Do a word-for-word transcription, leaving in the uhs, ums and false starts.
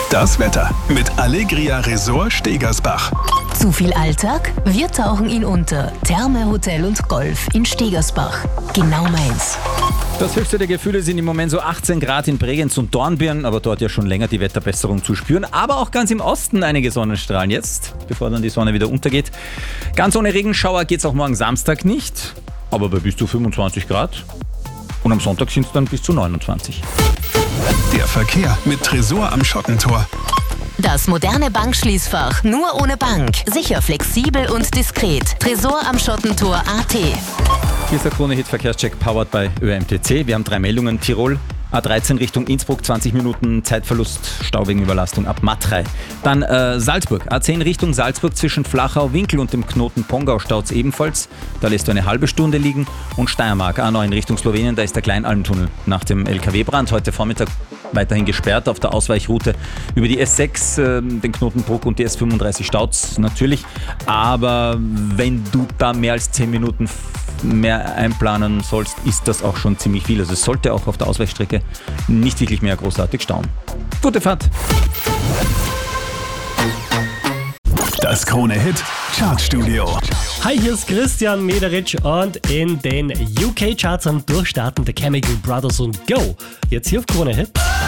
Das Wetter mit Allegria Resort Stegersbach. Zu viel Alltag? Wir tauchen ihn unter. Therme, Hotel und Golf in Stegersbach. Genau meins. Das höchste der Gefühle sind im Moment so achtzehn Grad in Bregenz und Dornbirn, aber dort ja schon länger die Wetterbesserung zu spüren. Aber auch ganz im Osten einige Sonnenstrahlen jetzt, bevor dann die Sonne wieder untergeht. Ganz ohne Regenschauer geht es auch morgen Samstag nicht, aber bei bis zu fünfundzwanzig Grad. Und am Sonntag sind es dann bis zu neunundzwanzig. Der Verkehr mit Tresor am Schottentor. Das moderne Bankschließfach nur ohne Bank. Sicher, flexibel und diskret. Tresor am Schottentor punkt a t. Hier ist der Krone-Hit-Verkehrscheck powered by Ö M T C. Wir haben drei Meldungen. Tirol, A dreizehn Richtung Innsbruck, zwanzig Minuten Zeitverlust, Stau wegen Überlastung ab Matrei. Dann äh, Salzburg, A zehn Richtung Salzburg zwischen Flachau-Winkel und dem Knoten Pongau staut es ebenfalls. Da lässt du eine halbe Stunde liegen. Und Steiermark, A neun Richtung Slowenien, da ist der Kleinalmtunnel nach dem L K W-Brand heute Vormittag weiterhin gesperrt auf der Ausweichroute über die S sechs, äh, den Knotenbruck und die S fünfunddreißig staut's natürlich. Aber wenn du da mehr als zehn Minuten mehr einplanen sollst, ist das auch schon ziemlich viel. Also es sollte auch auf der Ausweichstrecke nicht wirklich mehr großartig stauen. Gute Fahrt! Das Krone-Hit Chartstudio. Hi, hier ist Christian Mederitsch und in den U K-Charts am Durchstarten der Chemical Brothers und Go. Jetzt hier auf Krone Hit.